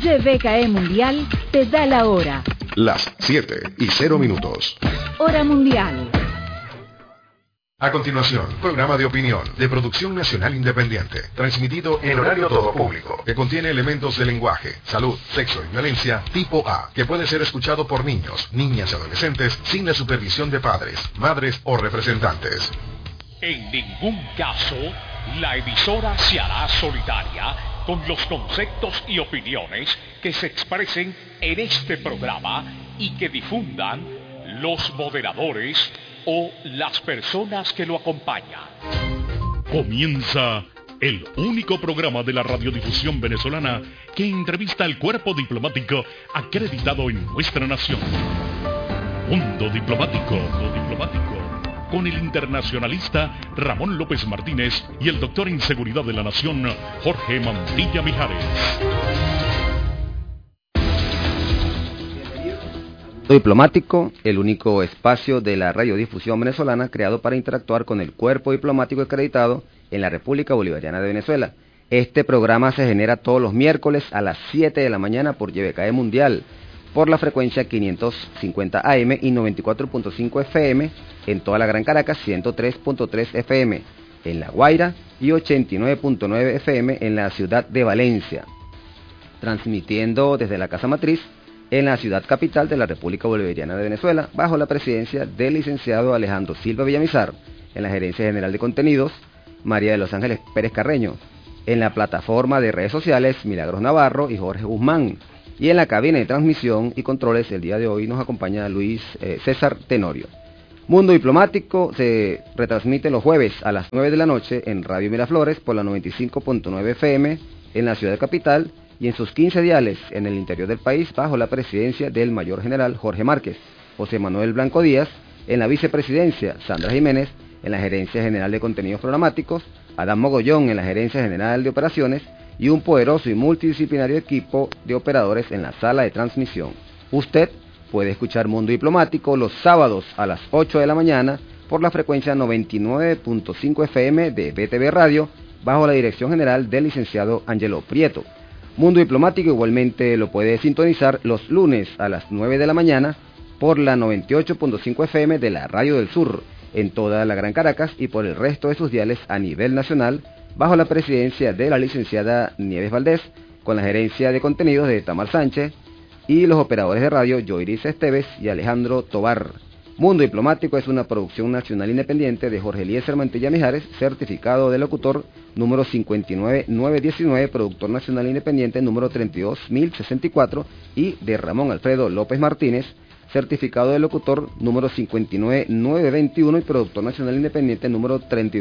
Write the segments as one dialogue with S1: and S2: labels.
S1: YBKE Mundial te da la hora.
S2: Las 7:00.
S1: Hora mundial.
S2: A continuación, programa de opinión de producción nacional independiente, transmitido en horario todo público, que contiene elementos de lenguaje, salud, sexo y violencia tipo A, que puede ser escuchado por niños, niñas y adolescentes sin la supervisión de padres, madres o representantes.
S3: En ningún caso, la emisora se hará solidaria con los conceptos y opiniones que se expresen en este programa y que difundan los moderadores o las personas que lo acompañan.
S4: Comienza el único programa de la radiodifusión venezolana que entrevista al cuerpo diplomático acreditado en nuestra nación. Mundo Diplomático, con el internacionalista Ramón López Martínez y el doctor en Seguridad de la Nación, Jorge Mantilla Mijares.
S5: Diplomático, el único espacio de la radiodifusión venezolana creado para interactuar con el cuerpo diplomático acreditado en la República Bolivariana de Venezuela. Este programa se genera todos los miércoles a las 7 de la mañana por YBKE Mundial, por la frecuencia 550 AM y 94.5 FM en toda la Gran Caracas, 103.3 FM en La Guaira y 89.9 FM en la ciudad de Valencia, transmitiendo desde la Casa Matriz en la ciudad capital de la República Bolivariana de Venezuela, bajo la presidencia del licenciado Alejandro Silva Villamizar, en la Gerencia General de Contenidos, María de los Ángeles Pérez Carreño, en la plataforma de redes sociales, Milagros Navarro y Jorge Guzmán, y en la cabina de transmisión y controles, el día de hoy nos acompaña Luis César Tenorio. Mundo Diplomático se retransmite los jueves a las 9 de la noche en Radio Miraflores por la 95.9 FM en la ciudad capital, y en sus 15 diales en el interior del país bajo la presidencia del mayor general Jorge Márquez, José Manuel Blanco Díaz en la vicepresidencia, Sandra Jiménez en la gerencia general de contenidos programáticos, Adán Mogollón en la gerencia general de operaciones y un poderoso y multidisciplinario equipo de operadores en la sala de transmisión. Usted puede escuchar Mundo Diplomático los sábados a las 8 de la mañana por la frecuencia 99.5 FM de BTV Radio bajo la dirección general del licenciado Angelo Prieto. Mundo Diplomático igualmente lo puede sintonizar los lunes a las 9 de la mañana por la 98.5 FM de la Radio del Sur en toda la Gran Caracas y por el resto de sus diales a nivel nacional bajo la presidencia de la licenciada Nieves Valdés, con la gerencia de contenidos de Tamar Sánchez y los operadores de radio Yoiris Esteves y Alejandro Tobar. Mundo Diplomático es una producción nacional independiente de Jorge Eliezer Mantilla Mijares, certificado de locutor número 59919, productor nacional independiente número 32064, y de Ramón Alfredo López Martínez, certificado de locutor número 59921 y productor nacional independiente número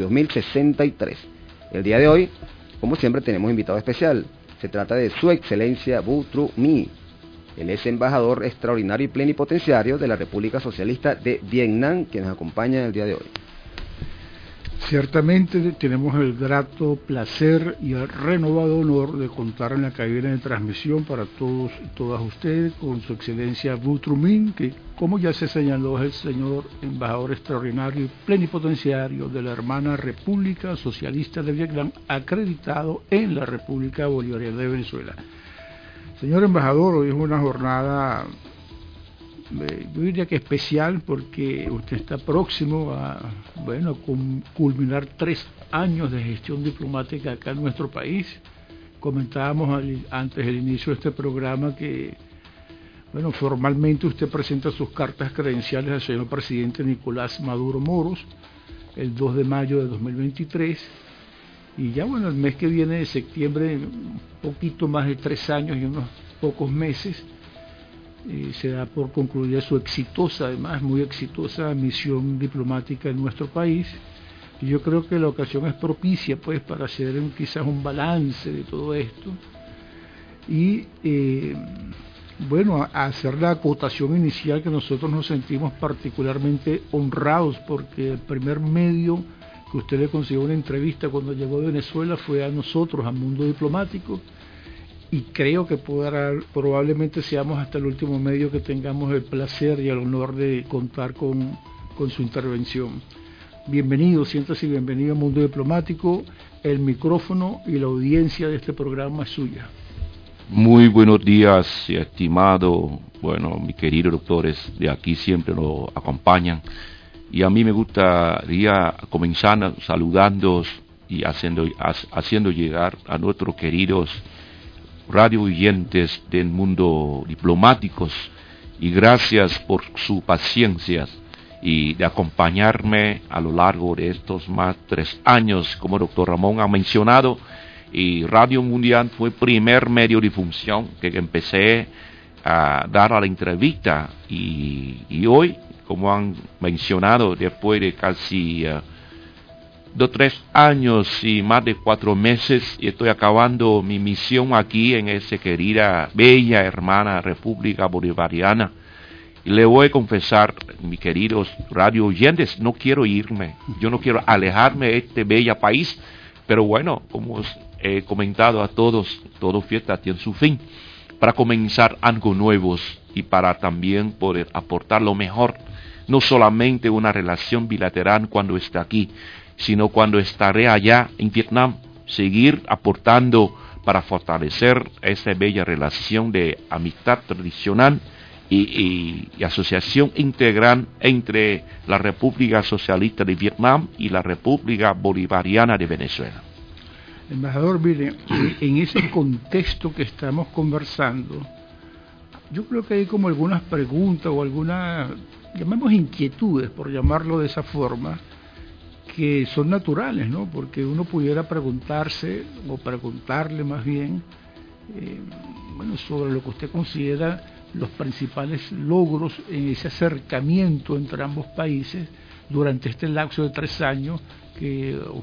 S5: 32063. El día de hoy, como siempre, tenemos invitado especial. Se trata de Su Excelencia Vu Tru My. Él es embajador extraordinario y plenipotenciario de la República Socialista de Vietnam, que nos acompaña el día de hoy.
S6: Ciertamente tenemos el grato placer y el renovado honor de contar en la cabina de transmisión para todos y todas ustedes con Su Excelencia Vu Tru My, que, como ya se señaló, es el señor embajador extraordinario y plenipotenciario de la hermana República Socialista de Vietnam, acreditado en la República Bolivariana de Venezuela. Señor embajador, hoy es una jornada, yo diría que especial, porque usted está próximo a culminar 3 años de gestión diplomática acá en nuestro país. Comentábamos antes del inicio de este programa que, formalmente usted presenta sus cartas credenciales al señor presidente Nicolás Maduro Moros el 2 de mayo de 2023. Y ya el mes que viene de septiembre, un poquito más de 3 años y unos pocos meses, se da por concluida su exitosa, además muy exitosa misión diplomática en nuestro país. Y yo creo que la ocasión es propicia para hacer quizás un balance de todo esto y hacer la acotación inicial, que nosotros nos sentimos particularmente honrados porque el primer medio que usted le consiguió una entrevista cuando llegó a Venezuela fue a nosotros, a Mundo Diplomático, y creo que probablemente seamos hasta el último medio que tengamos el placer y el honor de contar con su intervención. Bienvenido, siéntase bienvenido a Mundo Diplomático. El micrófono y la audiencia de este programa es suya.
S7: Muy buenos días, estimado, mis queridos doctores de aquí siempre nos acompañan. Y a mí me gustaría comenzar saludándoos y haciendo llegar a nuestros queridos radio oyentes del mundo diplomáticos, y gracias por su paciencia y de acompañarme a lo largo de estos más de 3 años, como el doctor Ramón ha mencionado. Y Radio Mundial fue el primer medio de difusión que empecé a dar a la entrevista, y hoy, como han mencionado, después de casi 3 años y más de 4 meses, estoy acabando mi misión aquí en esa querida, bella, hermana República Bolivariana. Y le voy a confesar, mis queridos radio oyentes, no quiero irme, yo no quiero alejarme de este bello país, pero como os he comentado a todos, todo fiesta tiene su fin, para comenzar algo nuevo y para también poder aportar lo mejor, no solamente una relación bilateral cuando esté aquí, sino cuando estaré allá en Vietnam, seguir aportando para fortalecer esa bella relación de amistad tradicional y asociación integral entre la República Socialista de Vietnam y la República Bolivariana de Venezuela.
S6: Embajador, mire, en ese contexto que estamos conversando, yo creo que hay como algunas preguntas o algunas, llamemos inquietudes, por llamarlo de esa forma, que son naturales, ¿no? Porque uno pudiera preguntarse, o preguntarle más bien, sobre lo que usted considera los principales logros en ese acercamiento entre ambos países durante este lapso de 3 años que